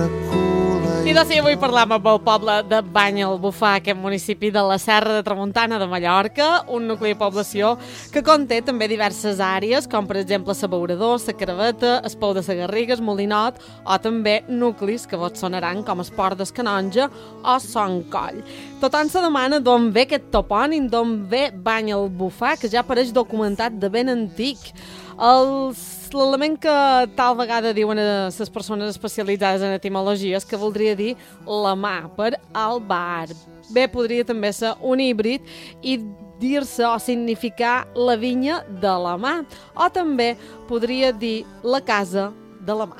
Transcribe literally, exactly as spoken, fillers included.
I doncs sí, avui parlam amb el poble de Banyalbufar, aquest municipi de la Serra de Tramuntana de Mallorca, un nucli de població que conté també diverses àrees, com per exemple la Beurador, la Caraveta, el Pou de la Garriga, el Molinot, o també nuclis que vos sonaran com el Port del Canonja o Son Coll. Tothom se demana d'on ve aquest topònim, d'on ve Banyalbufar, que ja apareix documentat de ben antic. Els L'element que tal vegada diuen a les persones especialitzades en etimologia és que voldria dir la mà, per al bar. Bé, podria també ser un híbrid i dir-se o significar la vinya de la mà. O també podria dir la casa de la mà.